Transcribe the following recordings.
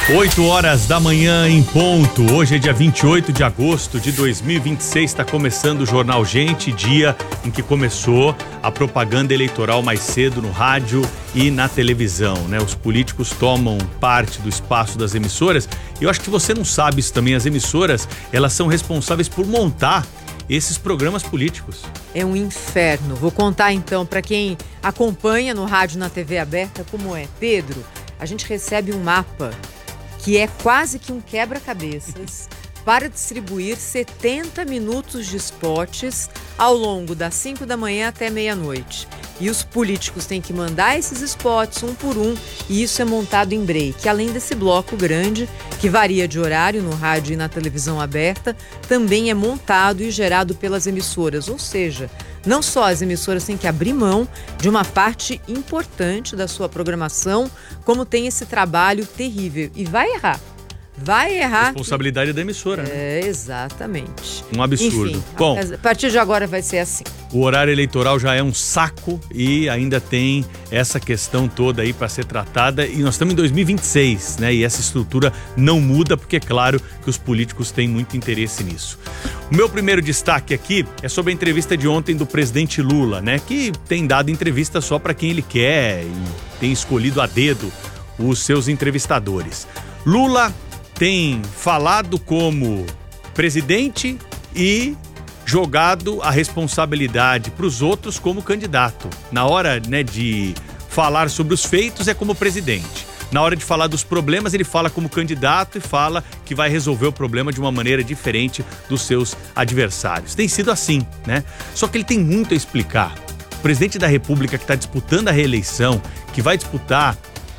8 horas da manhã em ponto. Hoje é dia 28 de agosto de 2026. Está começando o Jornal Gente, dia em que começou a propaganda eleitoral mais cedo no rádio e na televisão, né? Os políticos tomam parte do espaço das emissoras. E eu acho que você não sabe isso também. As emissoras, elas são responsáveis por montar esses programas políticos. É um inferno. Vou contar então para quem acompanha no rádio e na TV aberta como é. Pedro, a gente recebe um mapa que é quase que um quebra-cabeças para distribuir 70 minutos de spots ao longo das 5 da manhã até meia-noite. E os políticos têm que mandar esses spots um por um, e isso é montado em break. Além desse bloco grande, que varia de horário no rádio e na televisão aberta, também é montado e gerado pelas emissoras. Ou seja, não só as emissoras têm que abrir mão de uma parte importante da sua programação, como tem esse trabalho terrível. E vai errar. Vai errar. Responsabilidade da emissora, né? É, exatamente. Um absurdo. Enfim, bom, a partir de agora vai ser assim. O horário eleitoral já é um saco e ainda tem essa questão toda aí para ser tratada. E nós estamos em 2026, né? E essa estrutura não muda porque é claro que os políticos têm muito interesse nisso. O meu primeiro destaque aqui é sobre a entrevista de ontem do presidente Lula, né? Que tem dado entrevista só para quem ele quer e tem escolhido a dedo os seus entrevistadores. Lula tem falado como presidente e jogado a responsabilidade para os outros como candidato. Na hora, né, de falar sobre os feitos é como presidente. Na hora de falar dos problemas, ele fala como candidato e fala que vai resolver o problema de uma maneira diferente dos seus adversários. Tem sido assim, né? Só que ele tem muito a explicar. O presidente da República que está disputando a reeleição, que vai disputar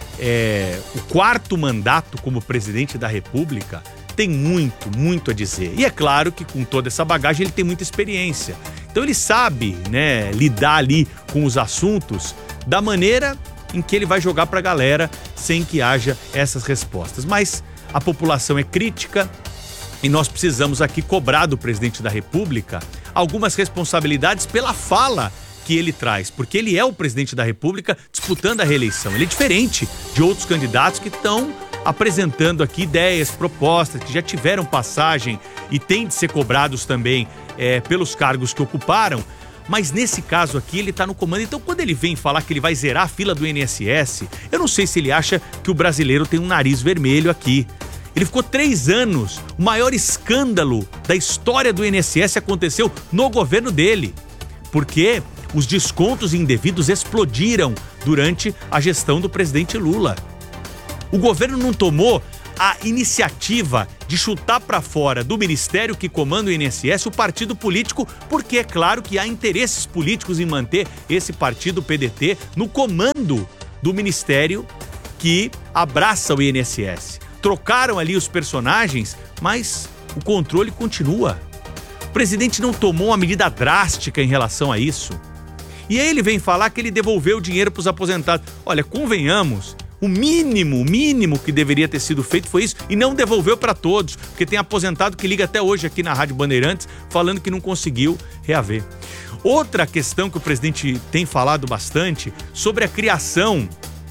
o quarto mandato como presidente da República, tem muito a dizer. E é claro que com toda essa bagagem ele tem muita experiência. Então ele sabe, né, lidar ali com os assuntos da maneira em que ele vai jogar pra galera sem que haja essas respostas. Mas a população é crítica e nós precisamos aqui cobrar do presidente da República algumas responsabilidades pela fala que ele traz, porque ele é o presidente da República disputando a reeleição. Ele é diferente de outros candidatos que estão apresentando aqui ideias, propostas, que já tiveram passagem e têm de ser cobrados também pelos cargos que ocuparam, mas nesse caso aqui ele está no comando. Então quando ele vem falar que ele vai zerar a fila do INSS, eu não sei se ele acha que o brasileiro tem um nariz vermelho aqui. Ele ficou 3 anos, o maior escândalo da história do INSS aconteceu no governo dele, porque os descontos indevidos explodiram durante a gestão do presidente Lula. O governo não tomou a iniciativa de chutar para fora do ministério que comanda o INSS o partido político, porque é claro que há interesses políticos em manter esse partido PDT no comando do ministério que abraça o INSS. Trocaram ali os personagens, mas o controle continua. O presidente não tomou uma medida drástica em relação a isso. E aí ele vem falar que ele devolveu o dinheiro para os aposentados. Olha, convenhamos, o mínimo que deveria ter sido feito foi isso, e não devolveu para todos, porque tem aposentado que liga até hoje aqui na Rádio Bandeirantes falando que não conseguiu reaver. Outra questão que o presidente tem falado bastante sobre a criação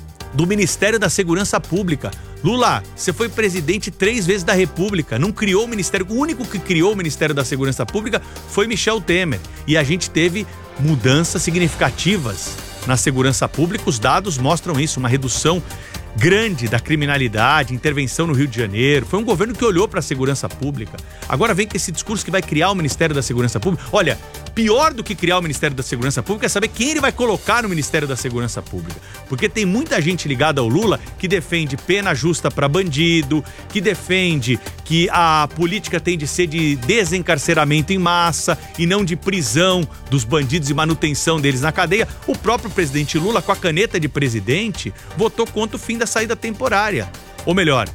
do Ministério da Segurança Pública. Lula, você foi presidente 3 vezes da República, não criou o Ministério. O único que criou o Ministério da Segurança Pública foi Michel Temer. E a gente teve mudanças significativas na segurança pública. Os dados mostram isso, uma redução grande da criminalidade, intervenção no Rio de Janeiro. Foi um governo que olhou para a segurança pública. Agora vem com esse discurso que vai criar o Ministério da Segurança Pública. Olha, pior do que criar o Ministério da Segurança Pública é saber quem ele vai colocar no Ministério da Segurança Pública. Porque tem muita gente ligada ao Lula que defende pena justa para bandido, que defende que a política tem de ser de desencarceramento em massa e não de prisão dos bandidos e manutenção deles na cadeia. O próprio presidente Lula, com a caneta de presidente, votou contra o fim da saída temporária. Ou melhor,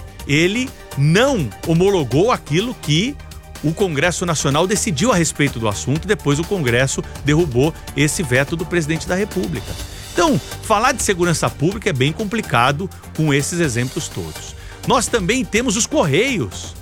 ele não homologou aquilo que o Congresso Nacional decidiu a respeito do assunto, e depois o Congresso derrubou esse veto do presidente da República. Então, falar de segurança pública é bem complicado com esses exemplos todos. Nós também temos os Correios.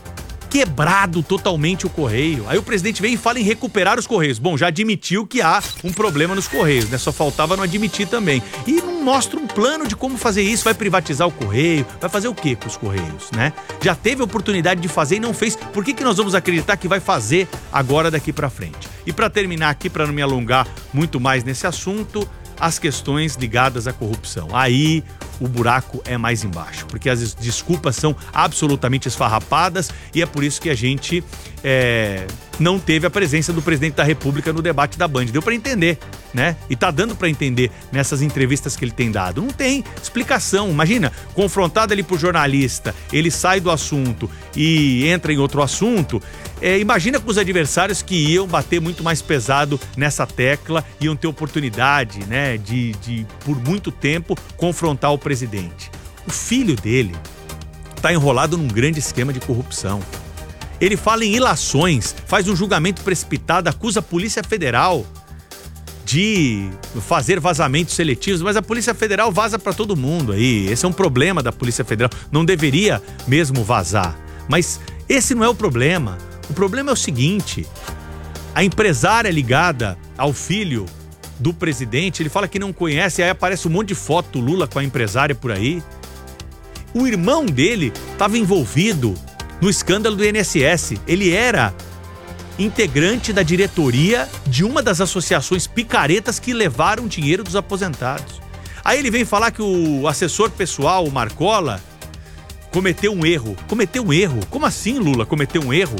quebrado totalmente o Correio. Aí o presidente vem e fala em recuperar os Correios. Bom, já admitiu que há um problema nos Correios, né? Só faltava não admitir também. E não mostra um plano de como fazer isso. Vai privatizar o Correio? Vai fazer o quê com os Correios, né? Já teve a oportunidade de fazer e não fez. Por que nós vamos acreditar que vai fazer agora daqui pra frente? E pra terminar aqui, pra não me alongar muito mais nesse assunto, as questões ligadas à corrupção. Aí o buraco é mais embaixo, porque as desculpas são absolutamente esfarrapadas e é por isso que a gente não teve a presença do presidente da República no debate da Band. Deu pra entender, né? E tá dando pra entender nessas entrevistas que ele tem dado. Não tem explicação. Imagina, confrontado ali por jornalista, ele sai do assunto e entra em outro assunto. Imagina com os adversários que iam bater muito mais pesado nessa tecla, iam ter oportunidade, né, de por muito tempo confrontar o presidente. O filho dele tá enrolado num grande esquema de corrupção. Ele fala em ilações, faz um julgamento precipitado, acusa a Polícia Federal de fazer vazamentos seletivos, mas a Polícia Federal vaza pra todo mundo aí. Esse é um problema da Polícia Federal. Não deveria mesmo vazar. Mas esse não é o problema. O problema é o seguinte: a empresária ligada ao filho do presidente, ele fala que não conhece, aí aparece um monte de foto do Lula com a empresária por aí. O irmão dele estava envolvido no escândalo do INSS. Ele era integrante da diretoria de uma das associações picaretas que levaram dinheiro dos aposentados. Aí ele vem falar que o assessor pessoal, o Marcola, cometeu um erro. Cometeu um erro? Como assim, Lula, cometeu um erro?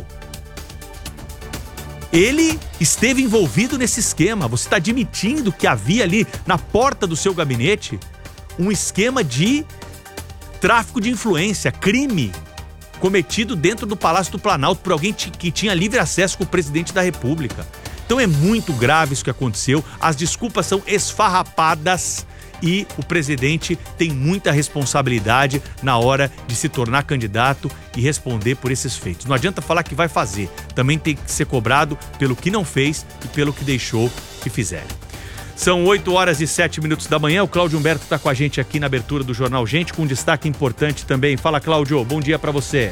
Ele esteve envolvido nesse esquema. Você está admitindo que havia ali na porta do seu gabinete um esquema de tráfico de influência, crime cometido dentro do Palácio do Planalto por alguém que tinha livre acesso com o presidente da República. Então é muito grave isso que aconteceu. As desculpas são esfarrapadas e o presidente tem muita responsabilidade na hora de se tornar candidato e responder por esses feitos. Não adianta falar que vai fazer, também tem que ser cobrado pelo que não fez e pelo que deixou que fizerem. São 8h07 da manhã, o Cláudio Humberto está com a gente aqui na abertura do Jornal Gente, com um destaque importante também. Fala, Cláudio, bom dia para você.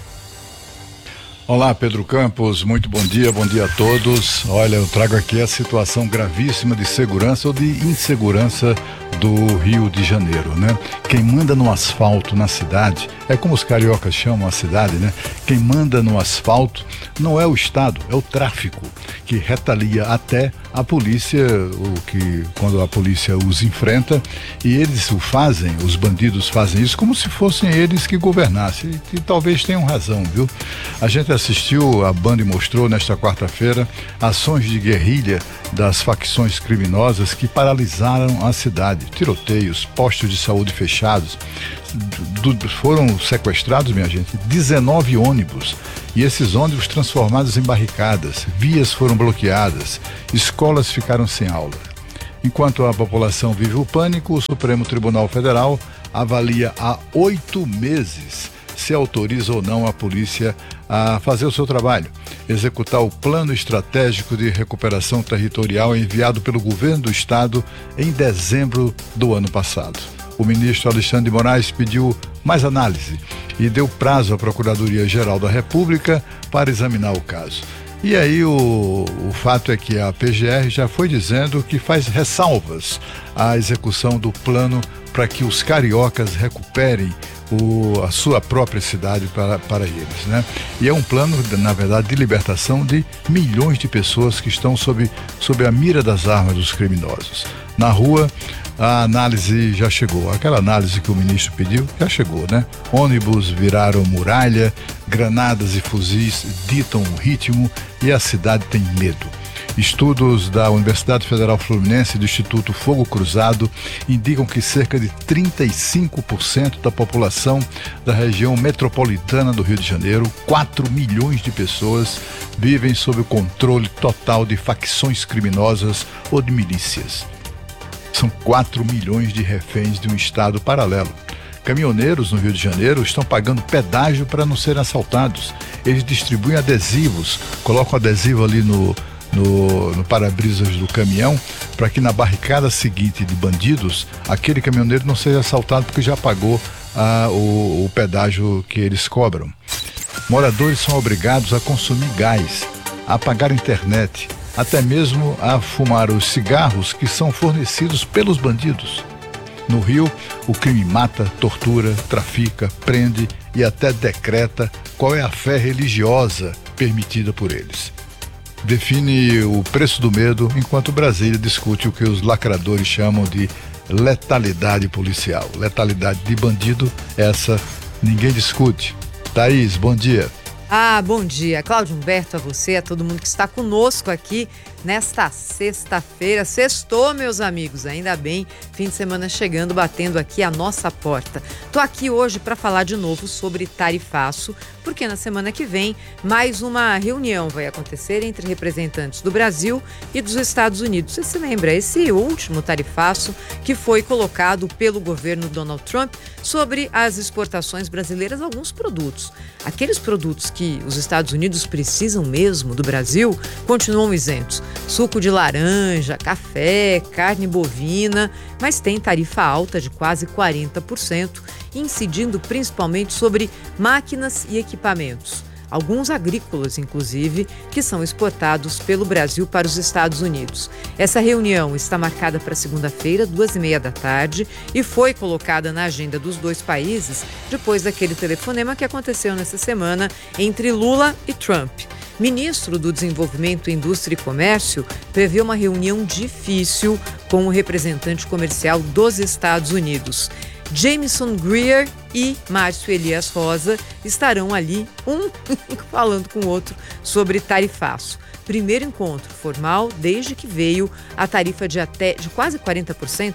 Olá, Pedro Campos, muito bom dia a todos. Olha, eu trago aqui a situação gravíssima de segurança ou de insegurança do Rio de Janeiro, né? Quem manda no asfalto na cidade, é como os cariocas chamam a cidade, né? Quem manda no asfalto não é o Estado, é o tráfico, que retalia até a polícia, quando a polícia os enfrenta, e eles o fazem, os bandidos fazem isso como se fossem eles que governassem, e talvez tenham razão, viu? A gente assistiu, a Band mostrou nesta quarta-feira, ações de guerrilha das facções criminosas que paralisaram a cidade. Tiroteios, postos de saúde fechados. Foram sequestrados, minha gente, 19 ônibus. E esses ônibus transformados em barricadas. Vias foram bloqueadas. Escolas ficaram sem aula. Enquanto a população vive o pânico, o Supremo Tribunal Federal avalia há 8 meses se autoriza ou não a polícia a fazer o seu trabalho, executar o plano estratégico de recuperação territorial enviado pelo governo do estado em dezembro do ano passado. O ministro Alexandre de Moraes pediu mais análise e deu prazo à Procuradoria-Geral da República para examinar o caso. E aí o fato é que a PGR já foi dizendo que faz ressalvas à execução do plano para que os cariocas recuperem a sua própria cidade para eles, né? E é um plano, na verdade, de libertação de milhões de pessoas que estão sob a mira das armas dos criminosos. Na rua, a análise já chegou. Aquela análise que o ministro pediu, já chegou, né? Ônibus viraram muralha, granadas e fuzis ditam o ritmo e a cidade tem medo. Estudos da Universidade Federal Fluminense e do Instituto Fogo Cruzado indicam que cerca de 35% da população da região metropolitana do Rio de Janeiro, 4 milhões de pessoas, vivem sob o controle total de facções criminosas ou de milícias. São 4 milhões de reféns de um estado paralelo. Caminhoneiros no Rio de Janeiro estão pagando pedágio para não serem assaltados. Eles distribuem adesivos, colocam adesivo ali no para-brisas do caminhão, para que na barricada seguinte de bandidos, aquele caminhoneiro não seja assaltado porque já pagou o pedágio que eles cobram. Moradores são obrigados a consumir gás, a pagar internet, até mesmo a fumar os cigarros que são fornecidos pelos bandidos. No Rio, o crime mata, tortura, trafica, prende e até decreta qual é a fé religiosa permitida por eles. Define o preço do medo, enquanto Brasília discute o que os lacradores chamam de letalidade policial. Letalidade de bandido, essa ninguém discute. Thaís, bom dia. Bom dia, Cláudio Humberto, a você, a todo mundo que está conosco aqui nesta sexta-feira. Sextou, meus amigos, ainda bem, fim de semana chegando, batendo aqui a nossa porta. Tô aqui hoje para falar de novo sobre tarifaço, porque na semana que vem mais uma reunião vai acontecer entre representantes do Brasil e dos Estados Unidos. Você se lembra, esse último tarifaço que foi colocado pelo governo Donald Trump sobre as exportações brasileiras de alguns produtos. Aqueles produtos que os Estados Unidos precisam mesmo do Brasil continuam isentos. Suco de laranja, café, carne bovina, mas tem tarifa alta de quase 40%, incidindo principalmente sobre máquinas e equipamentos. Alguns agrícolas, inclusive, que são exportados pelo Brasil para os Estados Unidos. Essa reunião está marcada para segunda-feira, 14h30, e foi colocada na agenda dos dois países depois daquele telefonema que aconteceu nessa semana entre Lula e Trump. Ministro do Desenvolvimento, Indústria e Comércio prevê uma reunião difícil com o representante comercial dos Estados Unidos. Jameson Greer e Márcio Elias Rosa estarão ali, um falando com o outro sobre tarifaço. Primeiro encontro formal desde que veio a tarifa de quase 40%,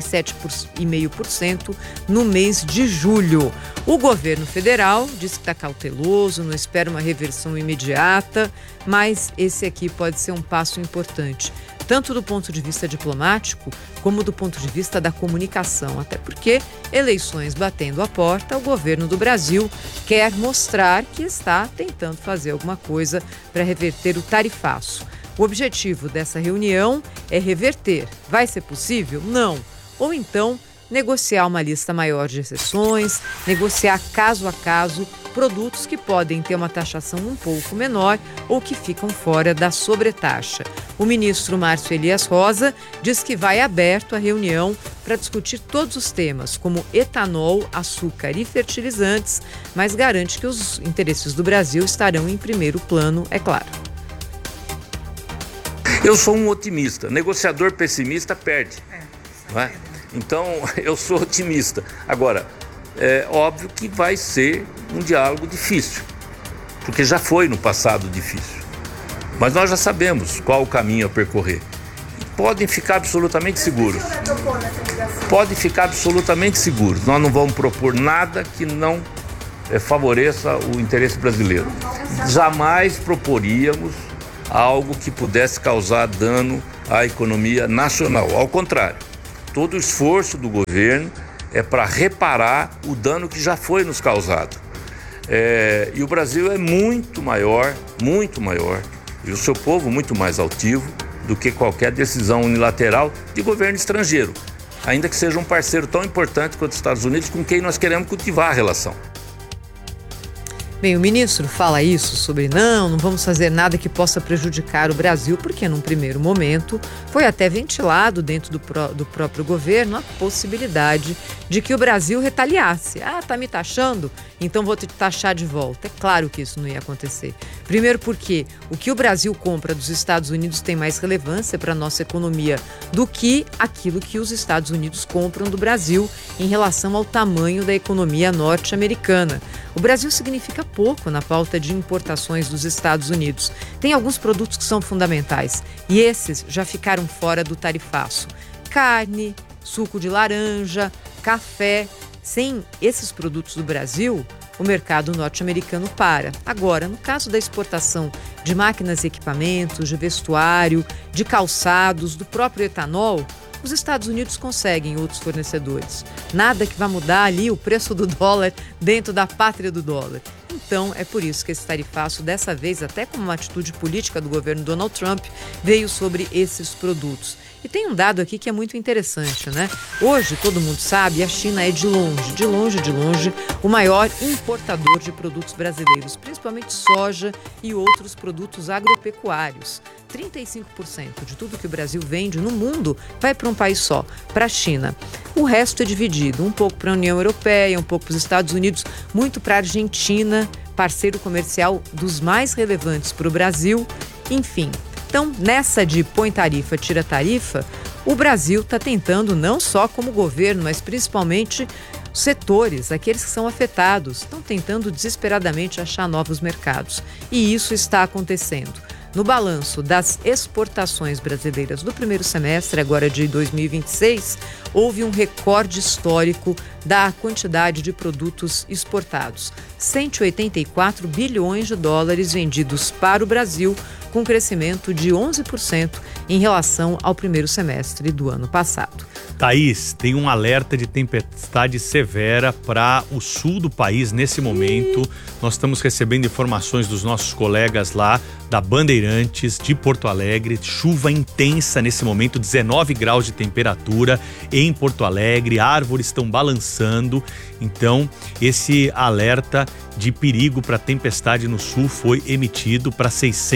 37,5% no mês de julho. O governo federal diz que está cauteloso, não espera uma reversão imediata, mas esse aqui pode ser um passo importante, tanto do ponto de vista diplomático como do ponto de vista da comunicação, até porque eleições batendo a porta, o governo do Brasil quer mostrar que está tentando fazer alguma coisa para reverter o tarifaço. O objetivo dessa reunião é reverter. Vai ser possível? Não. Ou então negociar uma lista maior de exceções, negociar caso a caso produtos que podem ter uma taxação um pouco menor ou que ficam fora da sobretaxa. O ministro Márcio Elias Rosa diz que vai aberto à reunião para discutir todos os temas, como etanol, açúcar e fertilizantes, mas garante que os interesses do Brasil estarão em primeiro plano, é claro. Eu sou um otimista. Negociador pessimista perde. Não é? Então, eu sou otimista. Agora, é óbvio que vai ser um diálogo difícil, porque já foi no passado difícil. Mas nós já sabemos qual o caminho a percorrer. Podem ficar absolutamente seguros. Podem ficar absolutamente seguros. Nós não vamos propor nada que não favoreça o interesse brasileiro. Jamais proporíamos algo que pudesse causar dano à economia nacional. Ao contrário, todo o esforço do governo é para reparar o dano que já foi nos causado. E o Brasil é muito maior, e o seu povo muito mais altivo do que qualquer decisão unilateral de governo estrangeiro, ainda que seja um parceiro tão importante quanto os Estados Unidos, com quem nós queremos cultivar a relação. Bem, o ministro fala isso sobre não vamos fazer nada que possa prejudicar o Brasil, porque num primeiro momento foi até ventilado dentro do próprio governo a possibilidade de que o Brasil retaliasse. Tá me taxando? Então vou te taxar de volta. É claro que isso não ia acontecer. Primeiro porque o que o Brasil compra dos Estados Unidos tem mais relevância para a nossa economia do que aquilo que os Estados Unidos compram do Brasil em relação ao tamanho da economia norte-americana. O Brasil significa pouco na pauta de importações dos Estados Unidos. Tem alguns produtos que são fundamentais e esses já ficaram fora do tarifaço. Carne, suco de laranja, café. Sem esses produtos do Brasil, o mercado norte-americano para. Agora, no caso da exportação de máquinas e equipamentos, de vestuário, de calçados, do próprio etanol, os Estados Unidos conseguem outros fornecedores. Nada que vá mudar ali o preço do dólar dentro da pátria do dólar. Então, é por isso que esse tarifaço, dessa vez, até como uma atitude política do governo Donald Trump, veio sobre esses produtos. E tem um dado aqui que é muito interessante, né? Hoje, todo mundo sabe, a China é de longe, o maior importador de produtos brasileiros, principalmente soja e outros produtos agropecuários. 35% de tudo que o Brasil vende no mundo vai para um país só, para a China. O resto é dividido, um pouco para a União Europeia, um pouco para os Estados Unidos, muito para a Argentina, parceiro comercial dos mais relevantes para o Brasil, enfim. Então, nessa de põe tarifa, tira tarifa, o Brasil está tentando, não só como governo, mas principalmente os setores, aqueles que são afetados, estão tentando desesperadamente achar novos mercados. E isso está acontecendo. No balanço das exportações brasileiras do primeiro semestre, agora de 2026, houve um recorde histórico da quantidade de produtos exportados. 184 bilhões de dólares vendidos para o Brasil, com crescimento de 11% em relação ao primeiro semestre do ano passado. Thaís, tem um alerta de tempestade severa para o sul do país nesse momento. Nós estamos recebendo informações dos nossos colegas lá da Bandeirantes, de Porto Alegre. Chuva intensa nesse momento, 19 graus de temperatura em Porto Alegre. Árvores estão balançando. Então, esse alerta de perigo para tempestade no sul foi emitido para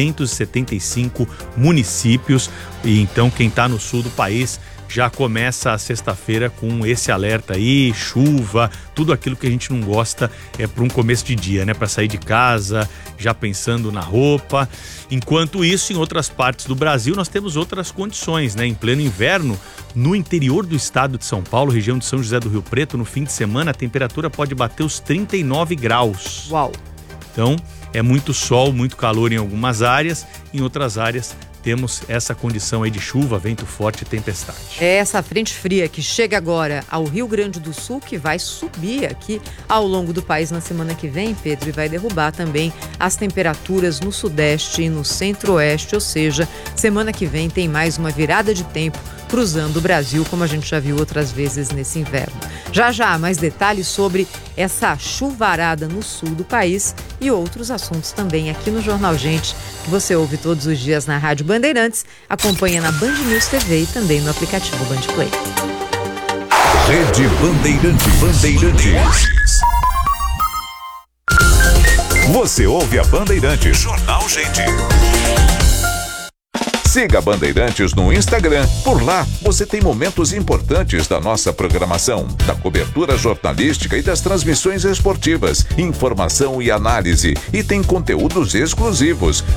675 municípios. E então, quem está no sul do país já começa a sexta-feira com esse alerta aí, chuva, tudo aquilo que a gente não gosta para um começo de dia, né? Para sair de casa, já pensando na roupa. Enquanto isso, em outras partes do Brasil, nós temos outras condições, né? Em pleno inverno, no interior do estado de São Paulo, região de São José do Rio Preto, no fim de semana, a temperatura pode bater os 39 graus. Uau! Então, é muito sol, muito calor em algumas áreas, em outras áreas temos essa condição aí de chuva, vento forte e tempestade. É essa frente fria que chega agora ao Rio Grande do Sul, que vai subir aqui ao longo do país na semana que vem, Pedro, e vai derrubar também as temperaturas no sudeste e no centro-oeste, ou seja, semana que vem tem mais uma virada de tempo cruzando o Brasil, como a gente já viu outras vezes nesse inverno. Já, mais detalhes sobre essa chuvarada no sul do país e outros assuntos também aqui no Jornal Gente, que você ouve todos os dias na Rádio Bandeirantes, acompanha na Band News TV e também no aplicativo Band Play. Rede Bandeirantes. Você ouve a Bandeirantes. Jornal Gente. Siga a Bandeirantes no Instagram. Por lá, você tem momentos importantes da nossa programação, da cobertura jornalística e das transmissões esportivas, informação e análise. E tem conteúdos exclusivos.